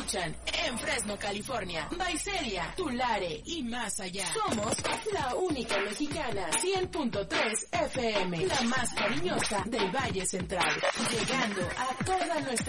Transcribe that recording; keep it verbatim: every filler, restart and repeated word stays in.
escuchan en Fresno, California, Viseria, Tulare y más allá. Somos la única mexicana, cien punto tres F M, la más cariñosa del Valle Central, llegando a toda nuestra